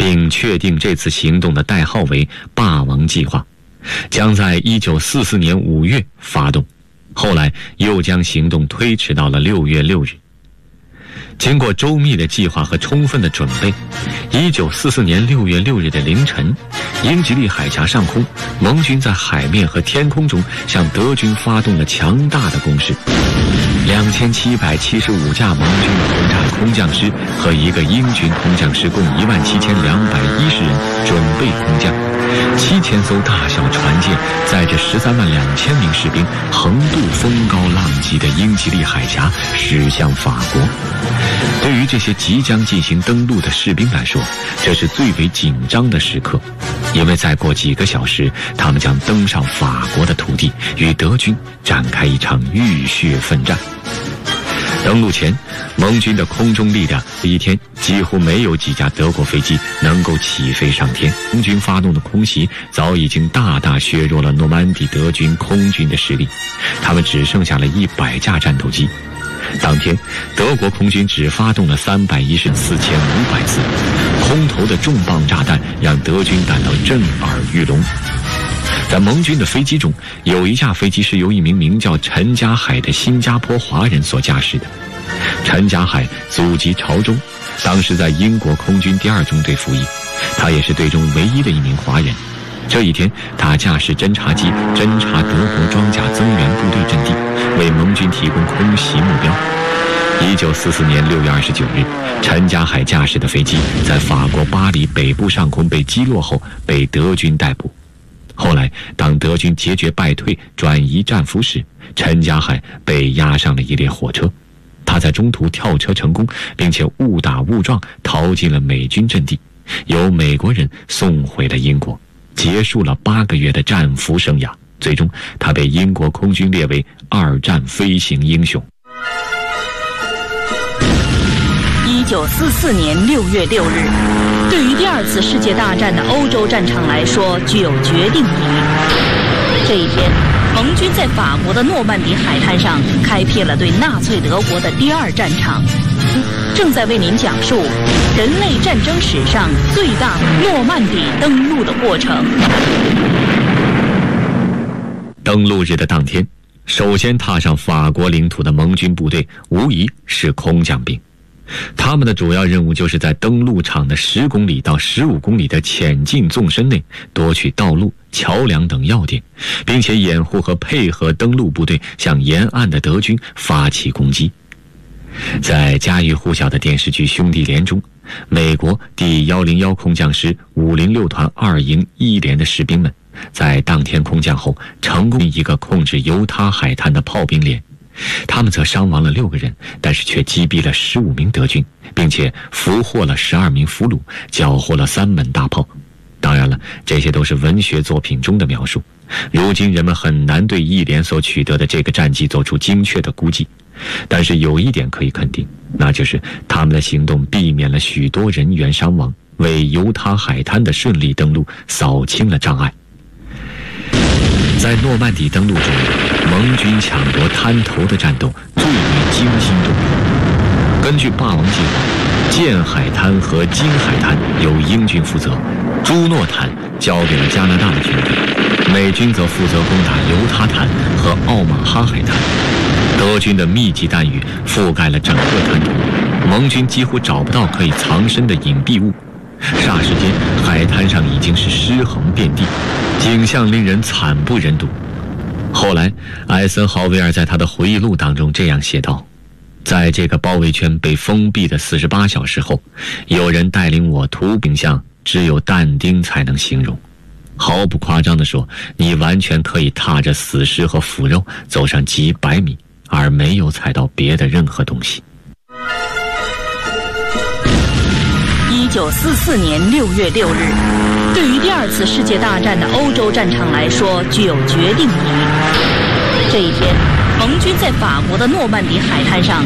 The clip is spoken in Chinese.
并确定这次行动的代号为“霸王计划”，将在1944年5月发动。后来又将行动推迟到了6月6日。经过周密的计划和充分的准备，1944年6月6日的凌晨，英吉利海峡上空，盟军在海面和天空中向德军发动了强大的攻势。2775架盟军轰炸空降师和一个英军空降师共17210人准备空降。7000艘大小船舰载着132000名士兵横渡风高浪急的英吉利海峡驶向法国。对于这些即将进行登陆的士兵来说，这是最为紧张的时刻，因为再过几个小时，他们将登上法国的土地，与德军展开一场浴血奋战。登陆前，盟军的空中力量一天几乎没有几架德国飞机能够起飞上天。盟军发动的空袭早已经大大削弱了诺曼底德军空军的实力，他们只剩下了100架战斗机。当天，德国空军只发动了314,500次，空投的重磅炸弹让德军感到震耳欲聋。在盟军的飞机中，有一架飞机是由一名名叫陈家海的新加坡华人所驾驶的。陈家海祖籍潮州，当时在英国空军第2中队服役，他也是队中唯一的一名华人。这一天，他驾驶侦察机侦察德国装甲增援部队阵地，为盟军提供空袭目标。1944年6月29日，陈家海驾驶的飞机在法国巴黎北部上空被击落后，被德军逮捕。后来，当德军节节败退，转移战俘时，陈家海被押上了一列火车。他在中途跳车成功，并且误打误撞逃进了美军阵地，由美国人送回了英国，结束了8个月的战俘生涯。最终，他被英国空军列为2战飞行英雄。 1944年6月6日，对于第2次世界大战的欧洲战场来说具有决定意义。这一天，盟军在法国的诺曼底海滩上开辟了对纳粹德国的第2战场。正在为您讲述人类战争史上最大诺曼底登陆的过程。 登陆日的当天，首先踏上法国领土的盟军部队无疑是空降兵。他们的主要任务就是在登陆场的10公里到15公里的浅近纵深内夺取道路、桥梁等要点，并且掩护和配合登陆部队向沿岸的德军发起攻击。在家喻户晓的电视剧《兄弟连》中，美国第101空降师506团2营1连的士兵们在当天空降后，成功一个控制犹他海滩的炮兵连。他们则伤亡了6个人，但是却击毙了15名德军，并且俘获了12名俘虏，缴获了3门大炮。当然了，这些都是文学作品中的描述，如今人们很难对1连所取得的这个战绩做出精确的估计。但是有一点可以肯定，那就是他们的行动避免了许多人员伤亡，为犹他海滩的顺利登陆扫清了障碍。在诺曼底登陆中，盟军抢夺滩头的战斗最为惊心动魄。根据霸王计划，建海滩和金海滩由英军负责，朱诺滩交给了加拿大的军队，美军则负责攻打犹他滩和奥马哈海滩。德军的密集弹雨覆盖了整个滩头，盟军几乎找不到可以藏身的隐蔽物。霎时间，海滩上已经是尸横遍地，景象令人惨不忍睹。后来，艾森豪威尔在他的回忆录当中这样写道：在这个包围圈被封闭的48小时后，有人带领我图景象只有但丁才能形容。毫不夸张地说，你完全可以踏着死尸和腐肉走上几百米，而没有踩到别的任何东西。 1944年6月6日，对于第2次世界大战的欧洲战场来说具有决定意义。这一天，盟军在法国的诺曼底海滩上